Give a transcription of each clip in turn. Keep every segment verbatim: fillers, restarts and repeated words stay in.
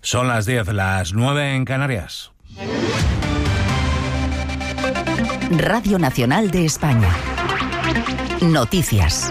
Son las diez, las nueve en Canarias. Radio Nacional de España. Noticias.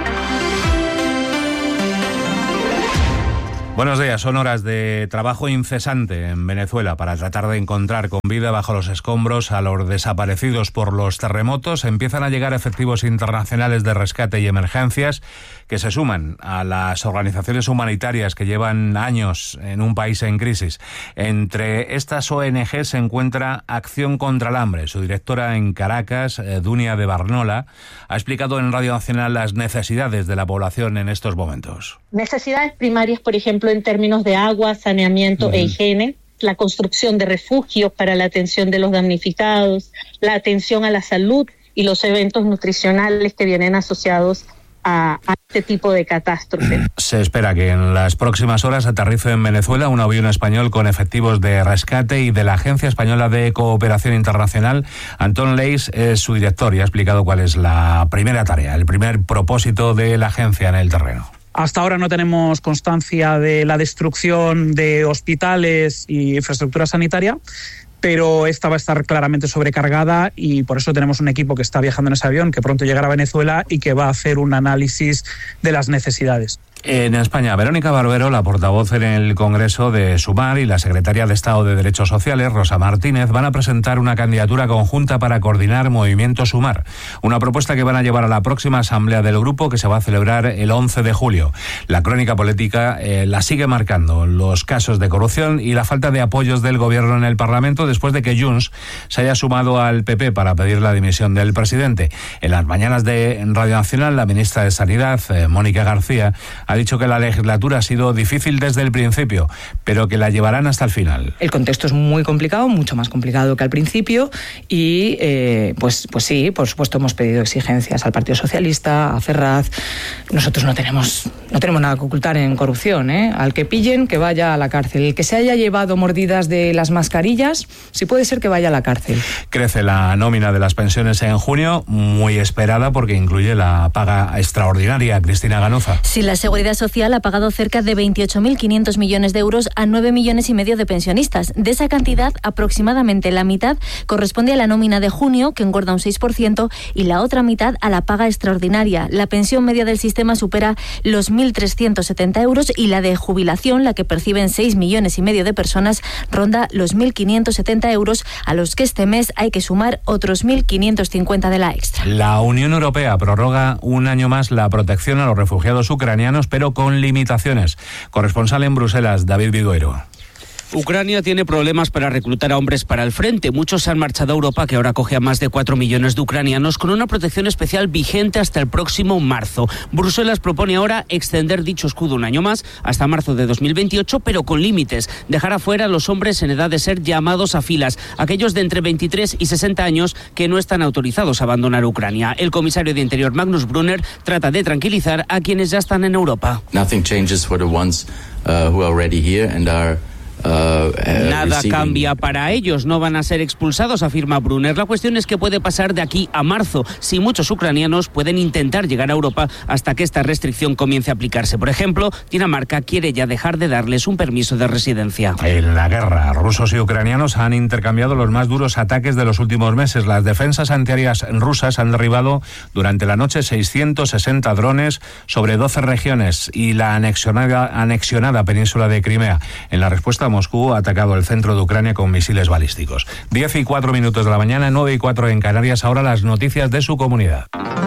Buenos días, son horas de trabajo incesante en Venezuela para tratar de encontrar con vida bajo los escombros a los desaparecidos por los terremotos. Empiezan a llegar efectivos internacionales de rescate y emergencias que se suman a las organizaciones humanitarias que llevan años en un país en crisis. Entre estas O N G se encuentra Acción contra el Hambre. Su directora en Caracas, Dunia de Barnola, ha explicado en Radio Nacional las necesidades de la población en estos momentos. Necesidades primarias, por ejemplo, en términos de agua, saneamiento uh-huh. e higiene, la construcción de refugios para la atención de los damnificados, la atención a la salud y los eventos nutricionales que vienen asociados a, a este tipo de catástrofe. Se espera que en las próximas horas aterrice en Venezuela un avión español con efectivos de rescate y de la Agencia Española de Cooperación Internacional. Antón Leis es su director y ha explicado cuál es la primera tarea, el primer propósito de la agencia en el terreno. Hasta ahora no tenemos constancia de la destrucción de hospitales y infraestructura sanitaria, pero esta va a estar claramente sobrecargada y por eso tenemos un equipo que está viajando en ese avión, que pronto llegará a Venezuela y que va a hacer un análisis de las necesidades. En España, Verónica Barbero, la portavoz en el Congreso de Sumar, y la secretaria de Estado de Derechos Sociales, Rosa Martínez, van a presentar una candidatura conjunta para coordinar Movimiento Sumar, una propuesta que van a llevar a la próxima asamblea del grupo que se va a celebrar el once de julio. La crónica política eh, la sigue marcando los casos de corrupción y la falta de apoyos del gobierno en el Parlamento después de que Junts se haya sumado al P P para pedir la dimisión del presidente. En las mañanas de Radio Nacional, la ministra de Sanidad, eh, Mónica García, ha dicho que la legislatura ha sido difícil desde el principio, pero que la llevarán hasta el final. El contexto es muy complicado, mucho más complicado que al principio y eh, pues, pues sí, por supuesto hemos pedido exigencias al Partido Socialista, a Ferraz. Nosotros no tenemos, no tenemos nada que ocultar en corrupción, ¿eh? Al que pillen, que vaya a la cárcel. El que se haya llevado mordidas de las mascarillas, sí puede ser que vaya a la cárcel. Crece la nómina de las pensiones en junio, muy esperada porque incluye la paga extraordinaria. Cristina Ganuza. Sí, la Seguridad Social ha pagado cerca de veintiocho mil quinientos millones de euros a nueve millones y medio de pensionistas. De esa cantidad, aproximadamente la mitad corresponde a la nómina de junio, que engorda un seis por ciento, y la otra mitad a la paga extraordinaria. La pensión media del sistema supera los mil trescientos setenta euros y la de jubilación, la que perciben seis millones y medio de personas, ronda los mil quinientos setenta euros, a los que este mes hay que sumar otros mil quinientos cincuenta de la extra. La Unión Europea prorroga un año más la protección a los refugiados ucranianos, pero con limitaciones. Corresponsal en Bruselas, David Vidueiro. Ucrania tiene problemas para reclutar a hombres para el frente. Muchos se han marchado a Europa, que ahora acoge a más de cuatro millones de ucranianos, con una protección especial vigente hasta el próximo marzo. Bruselas propone ahora extender dicho escudo un año más, hasta marzo de dos mil veintiocho, pero con límites. Dejar afuera a los hombres en edad de ser llamados a filas, aquellos de entre veintitrés y sesenta años que no están autorizados a abandonar Ucrania. El comisario de Interior, Magnus Brunner, trata de tranquilizar a quienes ya están en Europa. Nothing changes for the ones uh, who are already here and are Uh, uh, Nada cambia para ellos, no van a ser expulsados, afirma Brunner. La cuestión es que puede pasar de aquí a marzo, si muchos ucranianos pueden intentar llegar a Europa hasta que esta restricción comience a aplicarse. Por ejemplo, Dinamarca quiere ya dejar de darles un permiso de residencia. En la guerra, rusos y ucranianos han intercambiado los más duros ataques de los últimos meses. Las defensas antiaéreas rusas han derribado durante la noche seiscientos sesenta drones sobre doce regiones y la anexionada, anexionada península de Crimea. En la respuesta, Moscú ha atacado el centro de Ucrania con misiles balísticos. diez y cuatro minutos de la mañana, nueve y cuatro en Canarias. Ahora las noticias de su comunidad.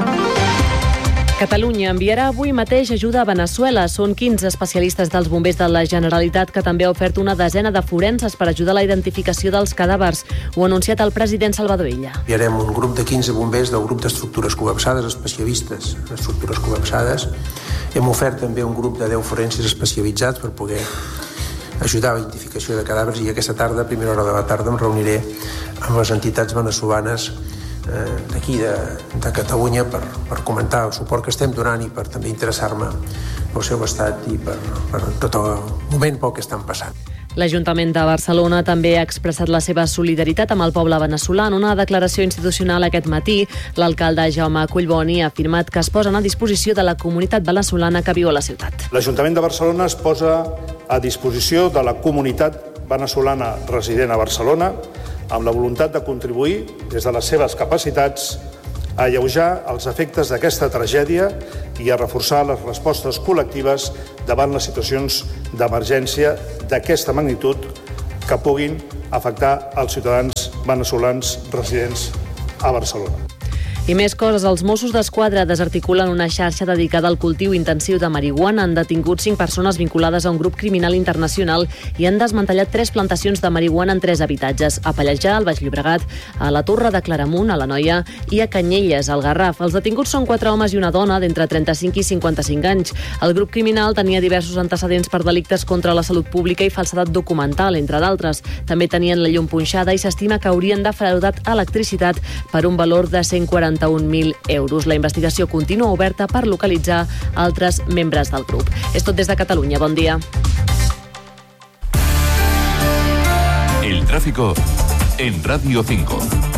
Catalunya enviarà avui mateix ajuda a Venezuela. Són quinze especialistes dels bombers de la Generalitat que també ha ofert una desena de forenses per ajudar a la identificació dels cadàvers. Ho ha anunciat el president Salvador Illa. Enviarem un grup de quinze bombers del grup d'estructures col·lapsades, especialistes en estructures col·lapsades. Hem ofert també un grup de deu forenses especialitzats per poder ajudar a la identificació de cadàvers i aquesta tarda, a primera hora de la tarda, em reuniré amb les entitats venezolanes eh, d'aquí de, de Catalunya per, per comentar el suport que estem donant i per també interessar-me pel seu estat i per, per tot el moment pel que estan passant. L'Ajuntament de Barcelona també ha expressat la seva solidaritat amb el poble veneçolà. En una declaració institucional aquest matí, l'alcalde Jaume Collboni ha afirmat que es posen a disposició de la comunitat veneçolana que viu a la ciutat. L'Ajuntament de Barcelona es posa a disposició de la comunitat veneçolana resident a Barcelona amb la voluntat de contribuir des de les seves capacitats a alleujar els efectes d'aquesta tragèdia i a reforçar les respostes col·lectives davant les situacions d'emergència d'aquesta magnitud que puguin afectar els ciutadans veneçolans residents a Barcelona. I més coses, els Mossos d'Esquadra desarticulen una xarxa dedicada al cultiu intensiu de marihuana. Han detingut cinc persones vinculades a un grup criminal internacional i han desmantellat tres plantacions de marihuana en tres habitatges, a Pallejà, al Baix Llobregat, a la Torre de Claramunt, a l'Anoia, i a Canyelles, al Garraf. Els detinguts són quatre homes i una dona d'entre trenta-cinc i cinquanta-cinc anys. El grup criminal tenia diversos antecedents per delictes contra la salut pública i falsedat documental, entre d'altres. També tenien la llum punxada i s'estima que haurien defraudat electricitat per un valor de cent quaranta mil euros. La investigació continua oberta per localitzar altres membres del grup. És tot des de Catalunya. Bon dia. El tráfico en Radio cinco.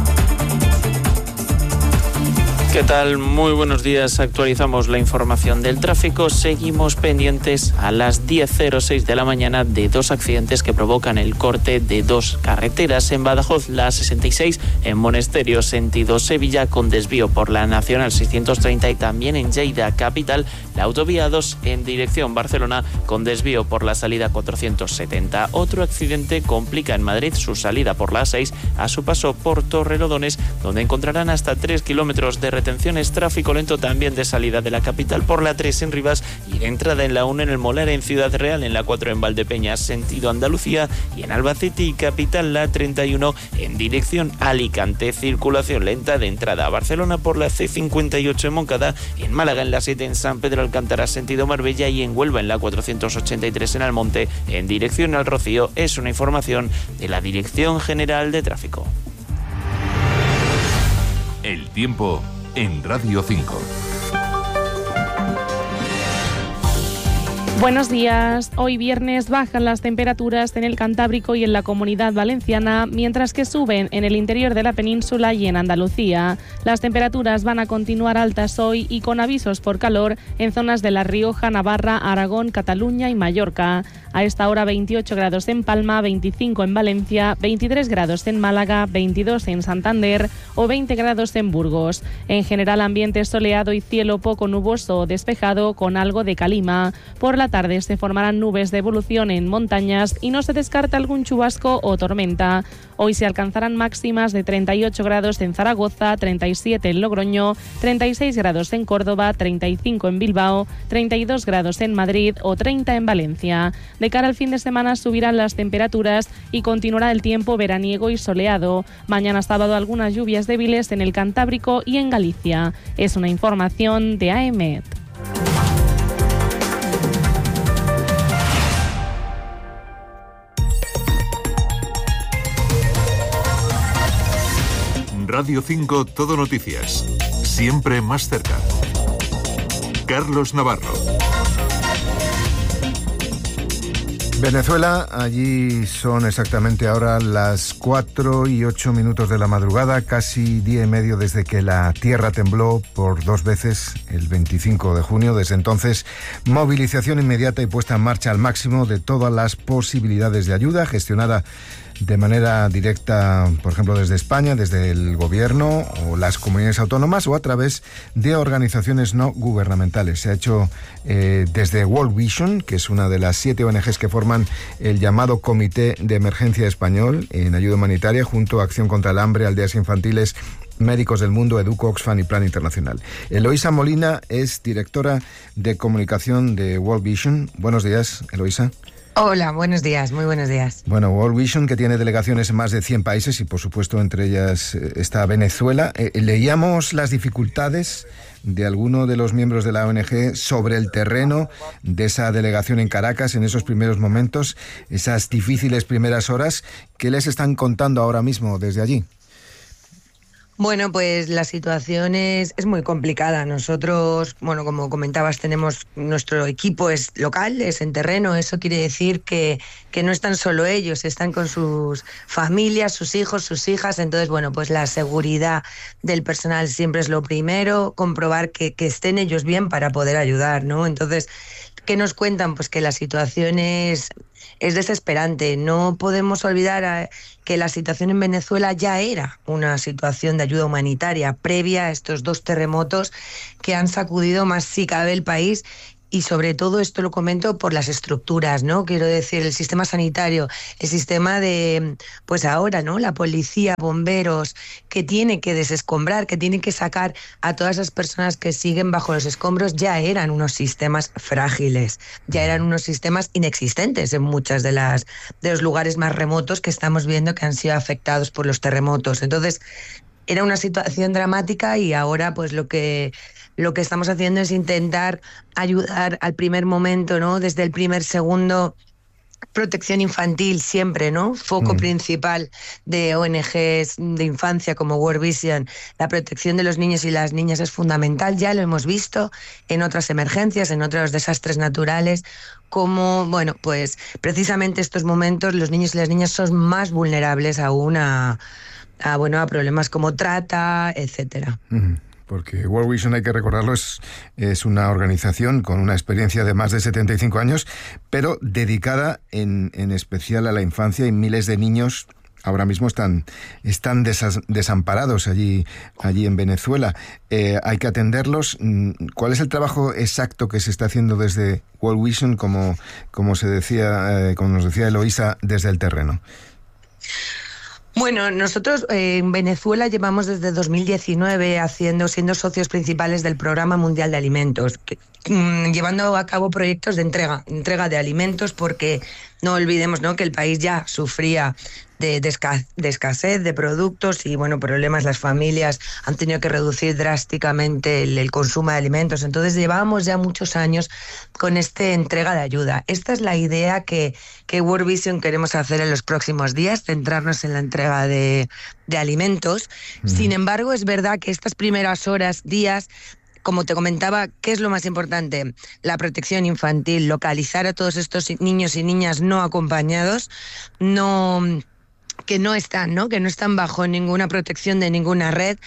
¿Qué tal? Muy buenos días. Actualizamos la información del tráfico. Seguimos pendientes a las diez cero seis de la mañana de dos accidentes que provocan el corte de dos carreteras. En Badajoz, la sesenta y seis, en Monesterio, sentido Sevilla, con desvío por la Nacional seiscientos treinta, y también en Lleida, capital, la autovía dos en dirección Barcelona, con desvío por la salida cuatrocientos setenta. Otro accidente complica en Madrid su salida por la A seis a su paso por Torrelodones, donde encontrarán hasta tres kilómetros de retenciones. Tráfico lento también de salida de la capital por la tres en Rivas y de entrada en la uno en el Molar, en Ciudad Real, en la cuatro en Valdepeñas, sentido Andalucía, y en Albacete y capital la treinta y uno en dirección Alicante. Circulación lenta de entrada a Barcelona por la C cincuenta y ocho en Moncada, en Málaga en la siete en San Pedro Alcántara, sentido Marbella, y en Huelva en la cuatrocientos ochenta y tres en Almonte, en dirección al Rocío. Es una información de la Dirección General de Tráfico. El tiempo en Radio cinco. Buenos días. Hoy viernes bajan las temperaturas en el Cantábrico y en la Comunidad Valenciana, mientras que suben en el interior de la península y en Andalucía. Las temperaturas van a continuar altas hoy y con avisos por calor en zonas de La Rioja, Navarra, Aragón, Cataluña y Mallorca. A esta hora veintiocho grados en Palma, veinticinco en Valencia, veintitrés grados en Málaga, veintidós en Santander o veinte grados en Burgos. En general, ambiente soleado y cielo poco nuboso o despejado con algo de calima. Por la tarde se formarán nubes de evolución en montañas y no se descarta algún chubasco o tormenta. Hoy se alcanzarán máximas de treinta y ocho grados en Zaragoza, treinta y siete en Logroño, treinta y seis grados en Córdoba, treinta y cinco en Bilbao, treinta y dos grados en Madrid o treinta en Valencia. De cara al fin de semana subirán las temperaturas y continuará el tiempo veraniego y soleado. Mañana sábado algunas lluvias débiles en el Cantábrico y en Galicia. Es una información de A E M E T. Radio cinco Todo Noticias. Siempre más cerca. Carlos Navarro. Venezuela, allí son exactamente ahora las cuatro y ocho minutos de la madrugada, casi día y medio desde que la tierra tembló por dos veces el veinticinco de junio. Desde entonces, movilización inmediata y puesta en marcha al máximo de todas las posibilidades de ayuda, gestionada de manera directa, por ejemplo, desde España, desde el gobierno o las comunidades autónomas o a través de organizaciones no gubernamentales. Se ha hecho eh, desde World Vision, que es una de las siete O N Ges que forman el llamado Comité de Emergencia Español en ayuda humanitaria, junto a Acción contra el Hambre, Aldeas Infantiles, Médicos del Mundo, Educo, Oxfam y Plan Internacional. Eloísa Molina es directora de comunicación de World Vision. Buenos días, Eloísa. Hola, buenos días, muy buenos días. Bueno, World Vision, que tiene delegaciones en más de cien países y, por supuesto, entre ellas está Venezuela. Eh, leíamos las dificultades de alguno de los miembros de la O N Ge sobre el terreno de esa delegación en Caracas en esos primeros momentos, esas difíciles primeras horas. ¿Qué les están contando ahora mismo desde allí? Bueno, pues la situación es, es muy complicada. Nosotros, bueno, como comentabas, tenemos nuestro equipo es local, es en terreno. Eso quiere decir que, que no están solo ellos, están con sus familias, sus hijos, sus hijas. Entonces, bueno, pues la seguridad del personal siempre es lo primero, comprobar que, que estén ellos bien para poder ayudar, ¿no? Entonces, ¿Qué nos cuentan? Pues que la situación es, es desesperante. No podemos olvidar a, que la situación en Venezuela ya era una situación de ayuda humanitaria previa a estos dos terremotos que han sacudido más si cabe el país. Y sobre todo esto lo comento por las estructuras, ¿no? Quiero decir, el sistema sanitario, el sistema de, pues ahora, ¿no? La policía, bomberos, que tiene que desescombrar, que tiene que sacar a todas esas personas que siguen bajo los escombros, ya eran unos sistemas frágiles, ya eran unos sistemas inexistentes en muchas de las de los lugares más remotos que estamos viendo que han sido afectados por los terremotos. Entonces, era una situación dramática y ahora pues lo que lo que estamos haciendo es intentar ayudar al primer momento, ¿no? Desde el primer segundo, protección infantil siempre, ¿no? Foco mm. principal de O N Ges de infancia como World Vision. La protección de los niños y las niñas es fundamental, ya lo hemos visto en otras emergencias, en otros desastres naturales, como, bueno, pues precisamente estos momentos los niños y las niñas son más vulnerables aún a, a bueno, a problemas como trata, etcétera. Mm. Porque World Vision, hay que recordarlo, es, es una organización con una experiencia de más de setenta y cinco años, pero dedicada en, en especial a la infancia, y miles de niños ahora mismo están, están desas, desamparados allí, allí en Venezuela. Eh, hay que atenderlos. ¿Cuál es el trabajo exacto que se está haciendo desde World Vision, como, como, se decía, eh, como nos decía Eloísa, desde el terreno? Bueno, nosotros eh, en Venezuela llevamos desde dos mil diecinueve haciendo, siendo socios principales del Programa Mundial de Alimentos, que, mmm, llevando a cabo proyectos de entrega, entrega de alimentos, porque no olvidemos, ¿no?, que el país ya sufría de, de, esca- de escasez de productos y, bueno, problemas. Las familias han tenido que reducir drásticamente el, el consumo de alimentos. Entonces llevábamos ya muchos años con esta entrega de ayuda. Esta es la idea que, que World Vision queremos hacer en los próximos días, centrarnos en la entrega de, de alimentos. Mm. Sin embargo, es verdad que estas primeras horas, días, como te comentaba, ¿qué es lo más importante? La protección infantil, localizar a todos estos niños y niñas no acompañados, no, que no están, ¿no? que no están bajo ninguna protección de ninguna red.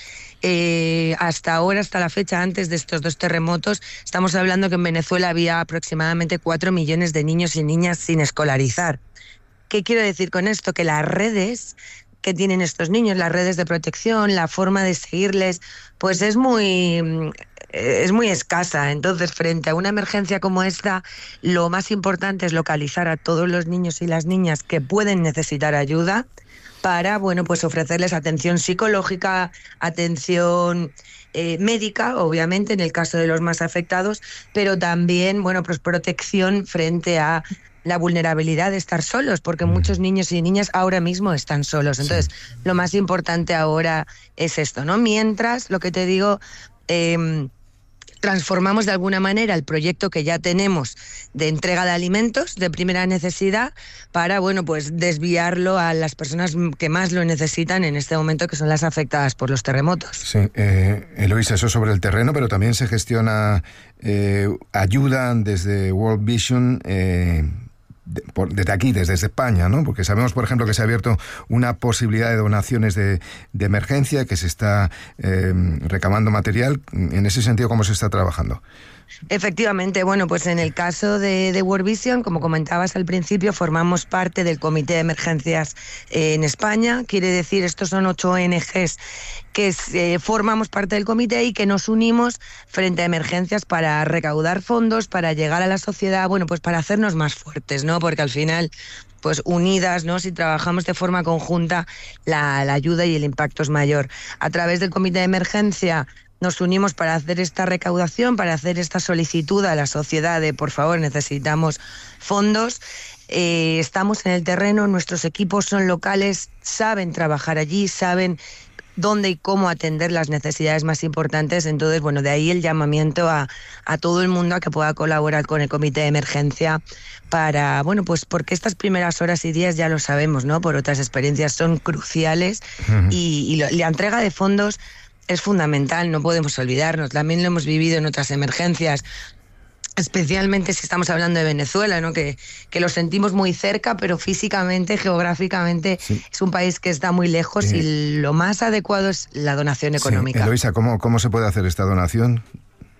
Eh, hasta ahora, hasta la fecha, antes de estos dos terremotos, estamos hablando que en Venezuela había aproximadamente cuatro millones de niños y niñas sin escolarizar. ¿Qué quiero decir con esto? Que las redes que tienen estos niños, las redes de protección, la forma de seguirles, pues es muy... es muy escasa. Entonces, frente a una emergencia como esta, lo más importante es localizar a todos los niños y las niñas que pueden necesitar ayuda para, bueno, pues ofrecerles atención psicológica, atención eh, médica, obviamente, en el caso de los más afectados, pero también, bueno, pues protección frente a la vulnerabilidad de estar solos, porque muchos niños y niñas ahora mismo están solos. Entonces, sí, lo más importante ahora es esto, ¿no? Mientras, lo que te digo, eh, transformamos de alguna manera el proyecto que ya tenemos de entrega de alimentos de primera necesidad para, bueno, pues desviarlo a las personas que más lo necesitan en este momento, que son las afectadas por los terremotos. Sí, eh, Eloísa, eso sobre el terreno, pero también se gestiona eh, ayuda desde World Vision, eh, de, por, desde aquí, desde España, ¿no? Porque sabemos, por ejemplo, que se ha abierto una posibilidad de donaciones de, de emergencia, que se está eh, recabando material. En ese sentido, ¿cómo se está trabajando? Efectivamente, bueno, pues en el caso de, de World Vision, como comentabas al principio, formamos parte del Comité de Emergencias eh, en España. Quiere decir, estos son ocho O N Ges que eh, formamos parte del comité y que nos unimos frente a emergencias para recaudar fondos, para llegar a la sociedad, bueno, pues para hacernos más fuertes, ¿no? Porque al final, pues unidas, ¿no? Si trabajamos de forma conjunta, la, la ayuda y el impacto es mayor. A través del Comité de Emergencia nos unimos para hacer esta recaudación, para hacer esta solicitud a la sociedad de, por favor, necesitamos fondos. Eh, estamos en el terreno, nuestros equipos son locales, saben trabajar allí, saben dónde y cómo atender las necesidades más importantes. Entonces, bueno, de ahí el llamamiento a, a todo el mundo a que pueda colaborar con el Comité de Emergencia para, bueno, pues porque estas primeras horas y días, ya lo sabemos, ¿no? Por otras experiencias son cruciales. Uh-huh. y, y lo, la entrega de fondos es fundamental, no podemos olvidarnos. También lo hemos vivido en otras emergencias, especialmente si estamos hablando de Venezuela, ¿no? Que, que lo sentimos muy cerca, pero físicamente, geográficamente, sí, es un país que está muy lejos eh, y lo más adecuado es la donación económica. Sí. Eloísa, ¿cómo, ¿cómo se puede hacer esta donación?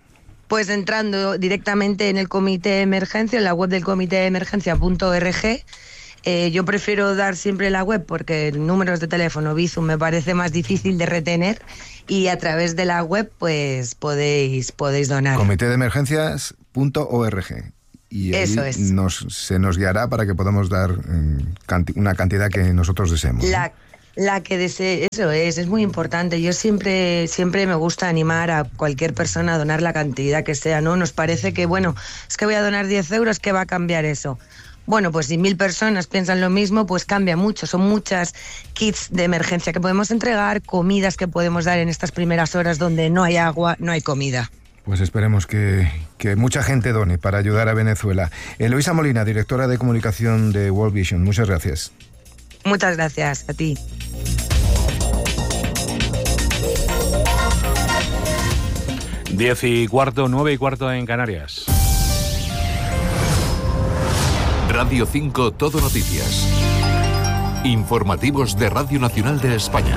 Pues entrando directamente en el comité de emergencia, en la web del comité de emergencia punto org. Eh, yo prefiero dar siempre la web porque números de teléfono, Bizum, me parece más difícil de retener, y a través de la web pues podéis, podéis donar. comité de emergencias punto org. Y ahí Eso es. nos, se nos guiará para que podamos dar eh, canti- una cantidad que nosotros deseemos. La, la que desee, eso es, es muy importante. Yo siempre, siempre me gusta animar a cualquier persona a donar la cantidad que sea, ¿no? Nos parece que, bueno, es que voy a donar diez euros, ¿qué va a cambiar eso? Bueno, pues si mil personas piensan lo mismo, pues cambia mucho. Son muchas kits de emergencia que podemos entregar, comidas que podemos dar en estas primeras horas donde no hay agua, no hay comida. Pues esperemos que, que mucha gente done para ayudar a Venezuela. Eloisa Molina, directora de comunicación de World Vision, muchas gracias. Muchas gracias a ti. Diez y cuarto, nueve y cuarto en Canarias. Radio cinco Todo Noticias. Informativos de Radio Nacional de España.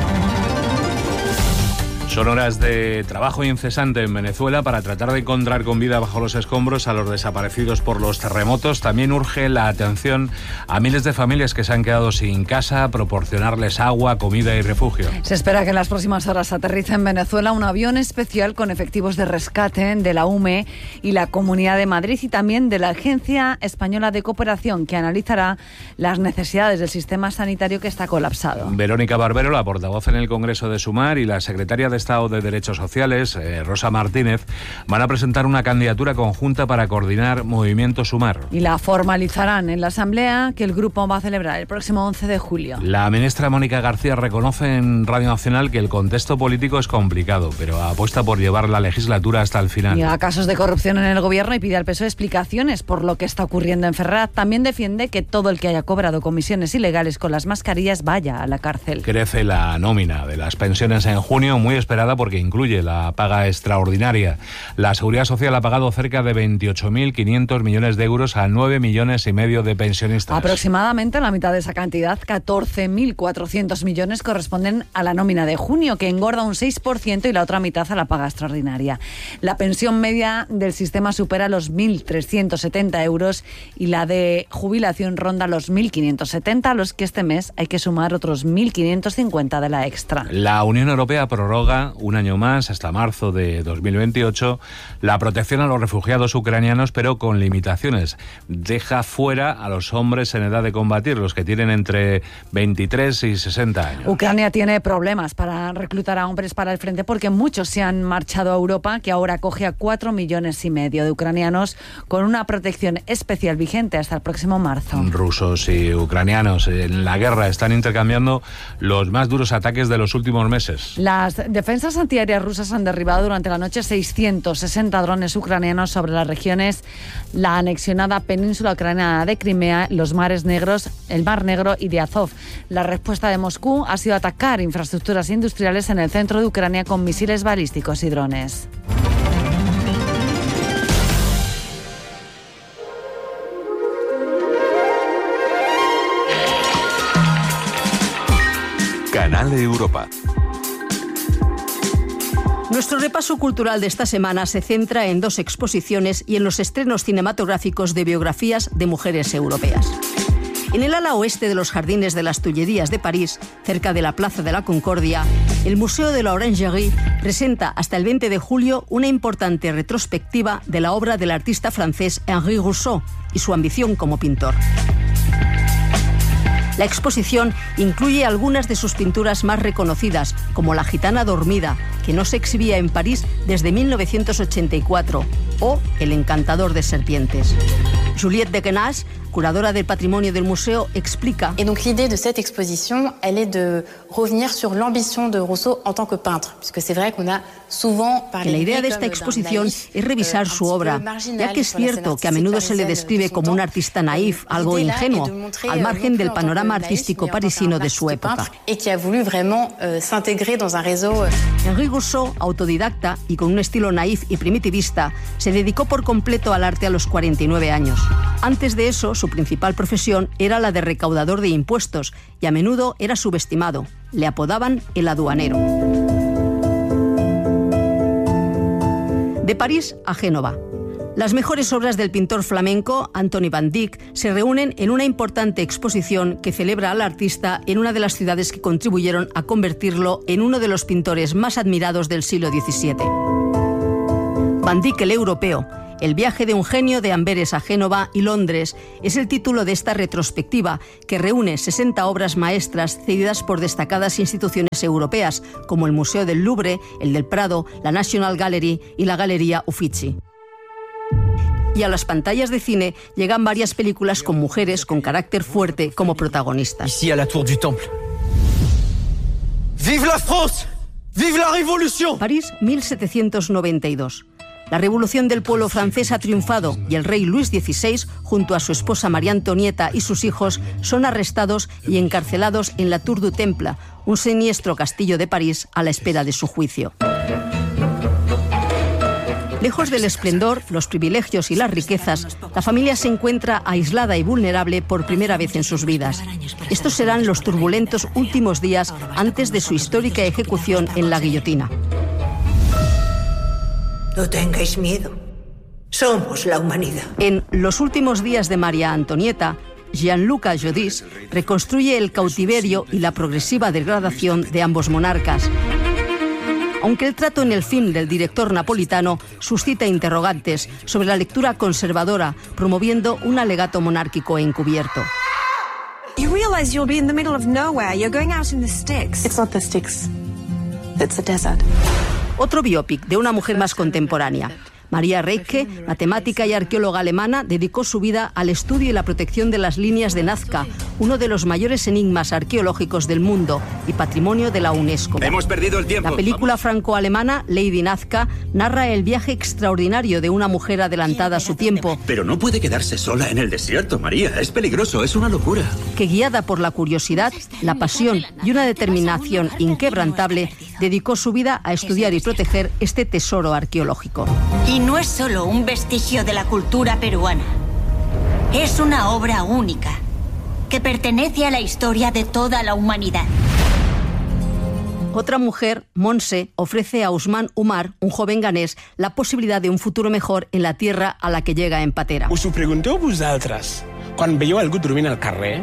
Son horas de trabajo incesante en Venezuela para tratar de encontrar con vida bajo los escombros a los desaparecidos por los terremotos. También urge la atención a miles de familias que se han quedado sin casa, proporcionarles agua, comida y refugio. Se espera que en las próximas horas aterrice en Venezuela un avión especial con efectivos de rescate de la U M E y la Comunidad de Madrid y también de la Agencia Española de Cooperación, que analizará las necesidades del sistema sanitario que está colapsado. Verónica Barbero, la portavoz en el Congreso de Sumar, y la secretaria de Estado de Derechos Sociales, eh, Rosa Martínez, van a presentar una candidatura conjunta para coordinar Movimiento Sumar. Y la formalizarán en la asamblea que el grupo va a celebrar el próximo once de julio. La ministra Mónica García reconoce en Radio Nacional que el contexto político es complicado, pero apuesta por llevar la legislatura hasta el final. Niega casos de corrupción en el gobierno y pide al P S O E explicaciones por lo que está ocurriendo en Ferraz. También defiende que todo el que haya cobrado comisiones ilegales con las mascarillas vaya a la cárcel. Crece la nómina de las pensiones en junio, muy esperada porque incluye la paga extraordinaria. La Seguridad Social ha pagado cerca de veintiocho mil quinientos millones de euros a nueve millones y medio de pensionistas. Aproximadamente la mitad de esa cantidad, catorce mil cuatrocientos millones, corresponden a la nómina de junio, que engorda un seis por ciento, y la otra mitad a la paga extraordinaria. La pensión media del sistema supera los mil trescientos setenta euros y la de jubilación ronda los mil quinientos setenta, a los que este mes hay que sumar otros mil quinientos cincuenta de la extra. La Unión Europea prorroga un año más, hasta marzo de dos mil veintiocho, la protección a los refugiados ucranianos, pero con limitaciones. Deja fuera a los hombres en edad de combatir, los que tienen entre veintitrés y sesenta años. Ucrania tiene problemas para reclutar a hombres para el frente porque muchos se han marchado a Europa, que ahora acoge a cuatro millones y medio de ucranianos con una protección especial vigente hasta el próximo marzo. Rusos y ucranianos en la guerra están intercambiando los más duros ataques de los últimos meses. Las defensas antiaéreas rusas han derribado durante la noche seiscientos sesenta drones ucranianos sobre las regiones, la anexionada península ucraniana de Crimea, los mares negros, el Mar Negro y de Azov. La respuesta de Moscú ha sido atacar infraestructuras industriales en el centro de Ucrania con misiles balísticos y drones. Canal Europa. Nuestro repaso cultural de esta semana se centra en dos exposiciones y en los estrenos cinematográficos de biografías de mujeres europeas. En el ala oeste de los Jardines de las Tullerías de París, cerca de la Plaza de la Concordia, el Museo de la Orangerie presenta hasta el veinte de julio una importante retrospectiva de la obra del artista francés Henri Rousseau y su ambición como pintor. La exposición incluye algunas de sus pinturas más reconocidas, como La gitana dormida, que no se exhibía en París desde mil novecientos ochenta y cuatro, o El encantador de serpientes. Juliette Dequenas, curadora del patrimonio del museo, explica. Et donc l'idée de cette exposition, elle est de revenir sur l'ambition de Rousseau en tant que peintre, puisque c'est vrai qu'on a souvent parlé. La idea de esta exposición es revisar su obra, ya que es cierto que a menudo se le describe como un artista naif, algo ingenuo, al margen del panorama artístico parisino de su época. Et qui a voulu vraiment euh, s'intégrer dans un réseau. Henri Rousseau, autodidacta y con un estilo naif y primitivista, se dedicó por completo al arte a los cuarenta y nueve años. Antes de eso, su principal profesión era la de recaudador de impuestos y a menudo era subestimado. Le apodaban el aduanero. De París a Génova. Las mejores obras del pintor flamenco Antoni van Dyck se reúnen en una importante exposición que celebra al artista en una de las ciudades que contribuyeron a convertirlo en uno de los pintores más admirados del siglo diecisiete. Van Dyck el europeo, el viaje de un genio de Amberes a Génova y Londres, es el título de esta retrospectiva que reúne sesenta obras maestras cedidas por destacadas instituciones europeas como el Museo del Louvre, el del Prado, la National Gallery y la Galería Uffizi. Y a las pantallas de cine llegan varias películas con mujeres con carácter fuerte como protagonistas. Ici à la Tour du Temple. ¡Vive la France! ¡Vive la Révolution! París, mil setecientos noventa y dos. La revolución del pueblo francés ha triunfado y el rey Luis dieciséis, junto a su esposa María Antonieta y sus hijos, son arrestados y encarcelados en la Tour du Temple, un siniestro castillo de París a la espera de su juicio. Lejos del esplendor, los privilegios y las riquezas, la familia se encuentra aislada y vulnerable por primera vez en sus vidas. Estos serán los turbulentos últimos días antes de su histórica ejecución en la guillotina. No tengáis miedo. Somos la humanidad. En Los últimos días de María Antonieta, Gianluca Giudice reconstruye el cautiverio y la progresiva degradación de ambos monarcas. Aunque el trato en el film del director napolitano suscita interrogantes sobre la lectura conservadora, promoviendo un alegato monárquico encubierto. You realize you'll be in the middle of nowhere. You're going out in the sticks. It's not the sticks. It's a desert. Otro biopic de una mujer más contemporánea. María Reike, matemática y arqueóloga alemana, dedicó su vida al estudio y la protección de las líneas de Nazca, uno de los mayores enigmas arqueológicos del mundo y patrimonio de la UNESCO. Hemos perdido el tiempo. La película franco-alemana Lady Nazca narra el viaje extraordinario de una mujer adelantada a su tiempo. Pero no puede quedarse sola en el desierto, María. Es peligroso, es una locura. Que guiada por la curiosidad, la pasión y una determinación inquebrantable, dedicó su vida a estudiar y proteger este tesoro arqueológico. Y no es solo un vestigio de la cultura peruana. Es una obra única que pertenece a la historia de toda la humanidad. Otra mujer, Montse, ofrece a Usman Umar, un joven ganés, la posibilidad de un futuro mejor en la tierra a la que llega en patera. Us ho pregunteu vosaltres, quan veieu algú dormint al carrer?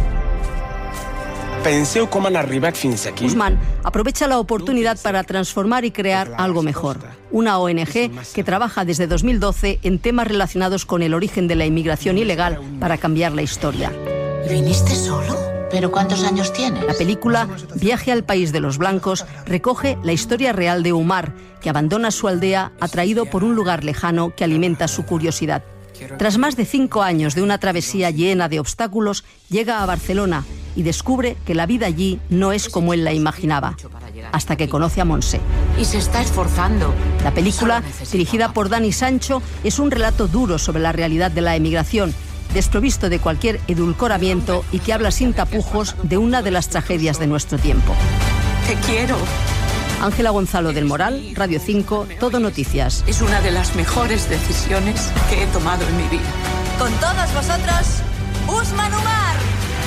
Penseu com han arribat fins aquí. Usman aprovecha la oportunidad para transformar y crear algo mejor. Una O N G que trabaja desde dos mil doce en temas relacionados con el origen de la inmigración ilegal para cambiar la historia. ¿Viniste solo? ¿Pero cuántos años tienes? La película Viaje al país de los blancos recoge la historia real de Umar, que abandona su aldea atraído por un lugar lejano que alimenta su curiosidad. Tras más de cinco años de una travesía llena de obstáculos, llega a Barcelona y descubre que la vida allí no es como él la imaginaba, hasta que conoce a Montse. Y se está esforzando. La película, dirigida por Dani Sancho, es un relato duro sobre la realidad de la emigración, desprovisto de cualquier edulcoramiento y que habla sin tapujos de una de las tragedias de nuestro tiempo. Te quiero. Ángela Gonzalo del Moral, Radio cinco, Todo Noticias. Es una de las mejores decisiones que he tomado en mi vida. Con todos vosotros, Usman Umar.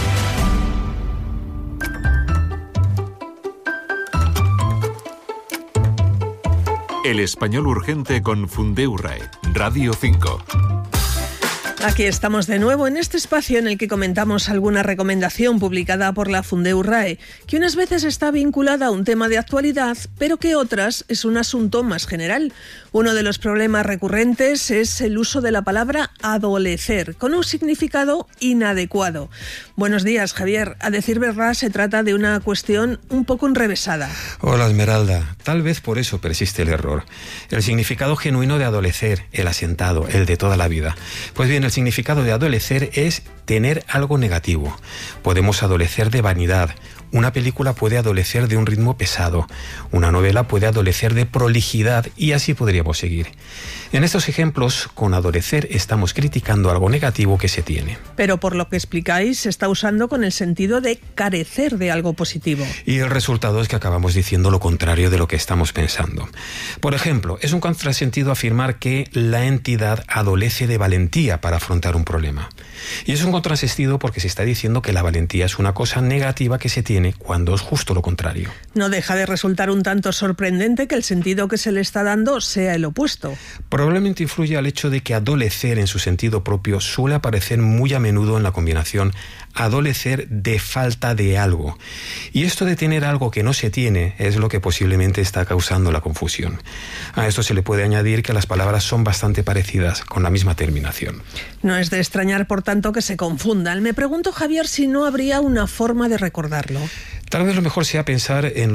El español urgente con Fundeurae, Radio cinco. Aquí estamos de nuevo en este espacio en el que comentamos alguna recomendación publicada por la Fundeurae, que unas veces está vinculada a un tema de actualidad, pero que otras es un asunto más general. Uno de los problemas recurrentes es el uso de la palabra adolecer, con un significado inadecuado. Buenos días, Javier. A decir verdad, se trata de una cuestión un poco enrevesada. Hola, Esmeralda. Tal vez por eso persiste el error. El significado genuino de adolecer, el asentado, el de toda la vida. Pues bien, el significado de adolecer es tener algo negativo. Podemos adolecer de vanidad. Una película puede adolecer de un ritmo pesado. Una novela puede adolecer de prolijidad y así podríamos seguir. En estos ejemplos, con adolecer estamos criticando algo negativo que se tiene. Pero por lo que explicáis, se está usando con el sentido de carecer de algo positivo. Y el resultado es que acabamos diciendo lo contrario de lo que estamos pensando. Por ejemplo, es un contrasentido afirmar que la entidad adolece de valentía para afrontar un problema. Y es un contrasentido porque se está diciendo que la valentía es una cosa negativa que se tiene cuando es justo lo contrario. No deja de resultar un tanto sorprendente que el sentido que se le está dando sea el opuesto. Probablemente influye al hecho de que adolecer en su sentido propio suele aparecer muy a menudo en la combinación adolecer de falta de algo. Y esto de tener algo que no se tiene es lo que posiblemente está causando la confusión. A esto se le puede añadir que las palabras son bastante parecidas, con la misma terminación. No es de extrañar, por tanto, que se confundan. Me pregunto, Javier, si no habría una forma de recordarlo. Tal vez lo mejor sea pensar en